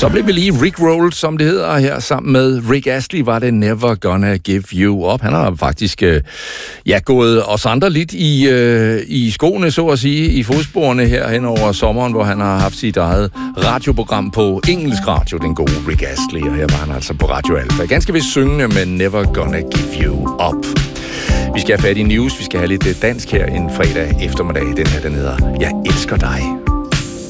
Så blev vi lige Rick Roll, som det hedder her, sammen med Rick Astley, var det Never Gonna Give You Up. Han har faktisk gået os andre lidt i skoene, så at sige, i fodsporene her hen over sommeren, hvor han har haft sit eget radioprogram på engelsk radio, den gode Rick Astley, og her var han altså på Radio Alfa. Ganske vist syngende med Never Gonna Give You Up. Vi skal have fat i news, vi skal have lidt dansk her en fredag eftermiddag. Den her, den hedder Jeg elsker dig.